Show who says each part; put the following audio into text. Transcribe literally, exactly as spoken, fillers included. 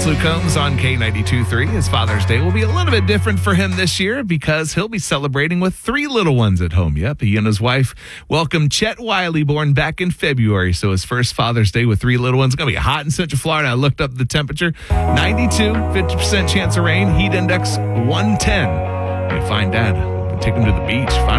Speaker 1: It's Luke Combs on K ninety-two point three. His Father's Day will be a little bit different for him this year because he'll be celebrating with three little ones at home. Yep, he and his wife welcomed Chet Wiley, born back in February. So his first Father's Day with three little ones. It's going to be hot in Central Florida. I looked up the temperature. ninety-two, fifty percent chance of rain. Heat index one ten. We find Dad. Take him to the beach. Find